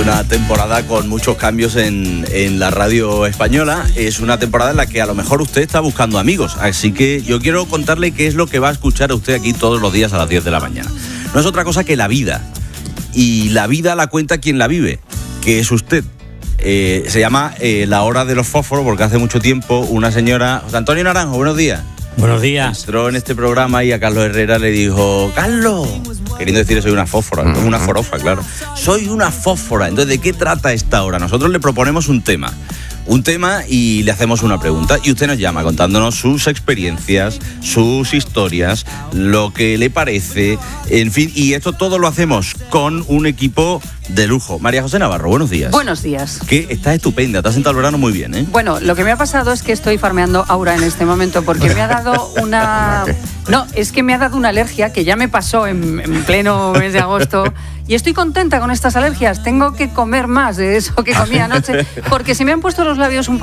una temporada con muchos cambios en la radio española. Es una temporada en la que a lo mejor usted está buscando amigos. Así que yo quiero contarle qué es lo que va a escuchar usted aquí todos los días a las 10 de la mañana. No es otra cosa que la vida. Y la vida la cuenta quien la vive, que es usted. Se llama La Hora de los Fósforos, porque hace mucho tiempo una señora... José Antonio Naranjo, buenos días. Buenos días. Entró en este programa y a Carlos Herrera le dijo: Carlos, queriendo decir soy una fósfora, una forofa, claro. Soy una fósfora. Entonces, ¿de qué trata esta hora? Nosotros le proponemos un tema y le hacemos una pregunta y usted nos llama contándonos sus experiencias, sus historias, lo que le parece, en fin, y esto todo lo hacemos con un equipo de lujo. María José Navarro, buenos días. Buenos días. Que estás estupenda, te has sentado el verano muy bien, ¿eh? Bueno, lo que me ha pasado es que estoy farmeando aura en este momento porque me ha dado una... No, es que me ha dado una alergia que ya me pasó en pleno mes de agosto y estoy contenta con estas alergias. Tengo que comer más de eso que comí anoche porque se me han puesto los labios un poco